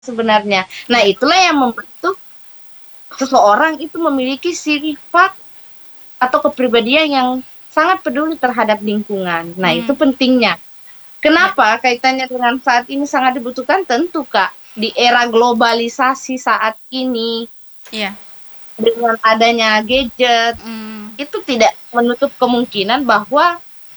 sebenarnya. Nah, Ya. itulah yang membentuk seseorang itu memiliki sifat atau kepribadian yang sangat peduli terhadap lingkungan. Nah, itu Hmm. pentingnya. Ya. Kenapa kaitannya dengan saat ini sangat dibutuhkan? Tentu, Kak, di era globalisasi saat ini, Iya. dengan adanya gadget, Hmm. itu tidak menutup kemungkinan bahwa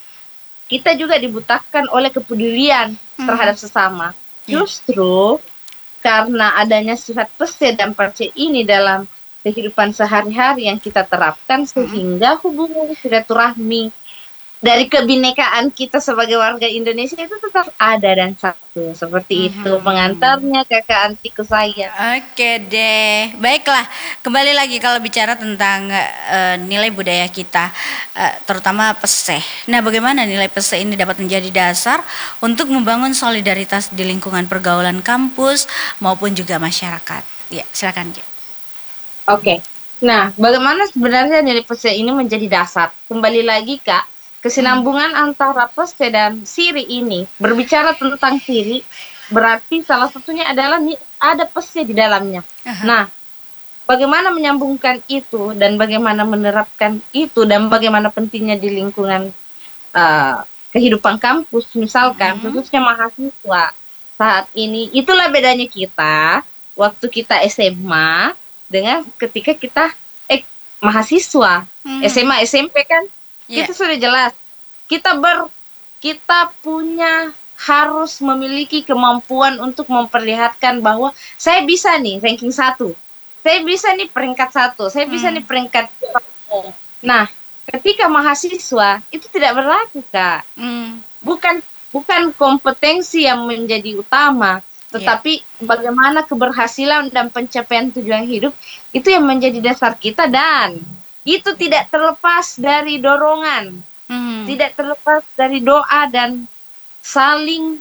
kita juga dibutakan oleh kepedulian Hmm. terhadap sesama. Iya. Justru karena adanya sifat pese dan perce ini dalam kehidupan sehari-hari yang kita terapkan, Hmm. sehingga hubungan silaturahmi dari kebinekaan kita sebagai warga Indonesia itu tetap ada dan satu. Seperti itu Mhm. pengantarnya kakak antiku saya. Oke deh, baiklah. Kembali lagi kalau bicara tentang nilai budaya kita, terutama peseh. Nah, bagaimana nilai peseh ini dapat menjadi dasar untuk membangun solidaritas di lingkungan pergaulan kampus maupun juga masyarakat? Ya, silakan, Ki. Oke. Nah, bagaimana sebenarnya nilai pese ini menjadi dasar? Kembali lagi, Kak, Hmm. kesinambungan antara pese dan siri ini. Berbicara tentang siri, berarti salah satunya adalah ada pese di dalamnya. Aha. Nah, bagaimana menyambungkan itu dan bagaimana menerapkan itu dan bagaimana pentingnya di lingkungan eh, kehidupan kampus, misalkan Mhm. khususnya mahasiswa saat ini, itulah bedanya kita waktu kita SMA dengan ketika kita mahasiswa. Mhm. SMA SMP kan Ya. kita sudah jelas kita kita punya harus memiliki kemampuan untuk memperlihatkan bahwa saya bisa nih ranking satu, saya bisa nih peringkat satu, saya bisa nih Hmm. peringkat dua. Nah, ketika mahasiswa itu tidak berlaku, Kak. Hmm. Bukan bukan kompetensi yang menjadi utama, Ya. tetapi bagaimana keberhasilan dan pencapaian tujuan hidup itu yang menjadi dasar kita, dan itu tidak terlepas dari dorongan, Hmm. tidak terlepas dari doa dan saling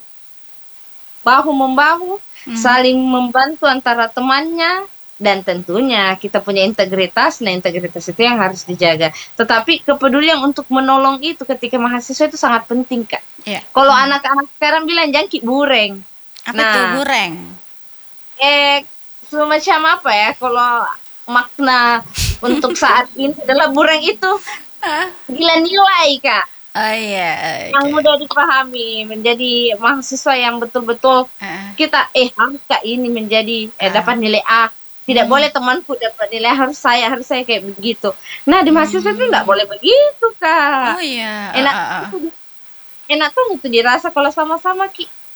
bahu membahu, Hmm. saling membantu antara temannya, dan tentunya kita punya integritas. Nah, integritas itu yang harus dijaga. Tetapi kepedulian untuk menolong itu ketika mahasiswa itu sangat penting, Kak. Ya. Kalau Hmm. anak-anak sekarang bilang jangkik bureng. Apa itu Nah, bureng? semacam apa ya? Kalau makna untuk saat ini adalah bureng itu Hah? gila nilai, Kak. Oh iya, Yang oke. mudah dipahami, menjadi mahasiswa yang betul-betul Heeh. kita harus Kak ini menjadi Ah. dapat nilai A. Tidak Hmm. boleh temanku dapat nilai, harus saya kayak begitu. Nah, di mahasiswa itu nggak Hmm. boleh begitu, Kak. Oh iya. Enak enak tuh itu dirasa kalau sama-sama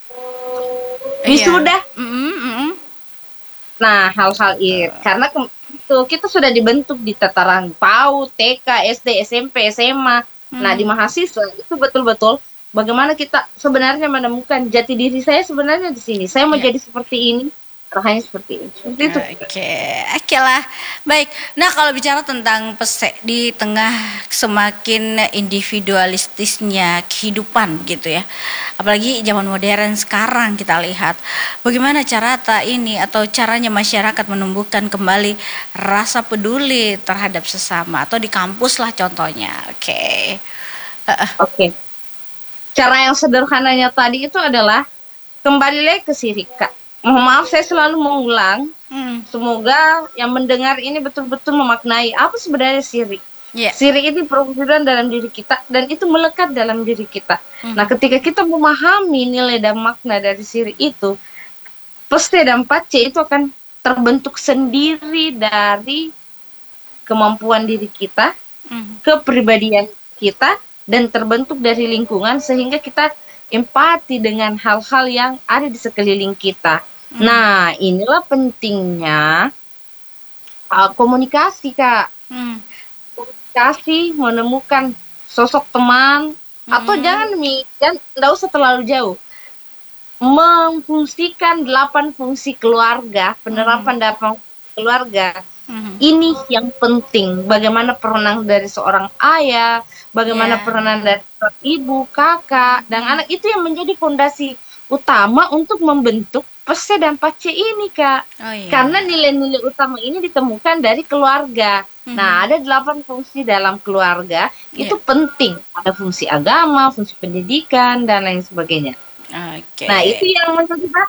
Iya. wisuda. Mm-mm, mm-mm. Nah, hal-hal itu Betul. karena itu kita sudah dibentuk di tataran PAUD, TK, SD, SMP, SMA. Nah, di Hmm. mahasiswa itu betul-betul bagaimana kita sebenarnya menemukan jati diri saya sebenarnya di sini. Saya mau Iya. jadi seperti ini, rasanya seperti ini. Seperti itu. Oke, oke lah. Baik. Nah, kalau bicara tentang pesek di tengah semakin individualistisnya kehidupan gitu ya. Apalagi zaman modern sekarang kita lihat bagaimana cara ini atau caranya masyarakat menumbuhkan kembali rasa peduli terhadap sesama atau di kampus lah contohnya. Oke. Oke. Cara yang sederhananya tadi itu adalah kembali lagi ke sirik, Kak. Mohon maaf saya selalu mengulang. Hmm. Semoga yang mendengar ini betul-betul memaknai apa sebenarnya sirik. Ya. Sirik ini perwujudan dalam diri kita dan itu melekat dalam diri kita. Nah, Mhm. ketika kita memahami nilai dan makna dari sirik itu, peste dan pace itu akan terbentuk sendiri dari kemampuan diri kita, Mhm. kepribadian kita, dan terbentuk dari lingkungan sehingga kita empati dengan hal-hal yang ada di sekeliling kita. Mhm. Nah, inilah pentingnya komunikasi, Kak. Mhm. Komunikasi, menemukan sosok teman, atau Mhm. jangan nggak usah terlalu jauh. Memfungsikan 8 fungsi keluarga, Mhm. penerapan 8 keluarga, Mhm. ini yang penting. Bagaimana peranan dari seorang ayah, bagaimana Ya. peranan dari seorang ibu, kakak, dan Mhm. anak itu yang menjadi fondasi utama untuk membentuk pese dan pace ini, Kak. Oh iya. Karena nilai-nilai utama ini ditemukan dari keluarga. Nah, Mhm. ada 8 fungsi dalam keluarga, Ya. itu penting. Ada fungsi agama, fungsi pendidikan, dan lain sebagainya. Nah, itu Oke. yang menjadi